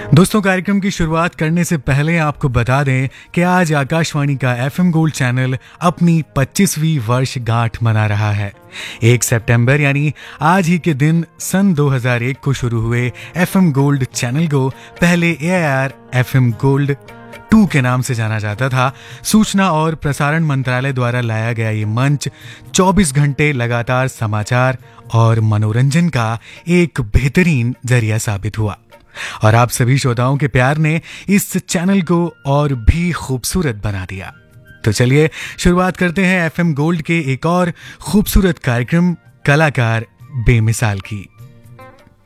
दोस्तों, कार्यक्रम की शुरुआत करने से पहले आपको बता दें कि आज आकाशवाणी का एफएम गोल्ड चैनल अपनी 25वीं वर्षगांठ मना रहा है। 1 सितंबर यानी आज ही के दिन सन 2001 को शुरू हुए एफएम गोल्ड चैनल को पहले AIR FM गोल्ड 2 के नाम से जाना जाता था। सूचना और प्रसारण मंत्रालय द्वारा लाया गया ये मंच 24 घंटे लगातार समाचार और मनोरंजन का एक बेहतरीन जरिया साबित हुआ और आप सभी श्रोताओं के प्यार ने इस चैनल को और भी खूबसूरत बना दिया। तो चलिए शुरुआत करते हैं एफएम गोल्ड के एक और खूबसूरत कार्यक्रम कलाकार बेमिसाल की।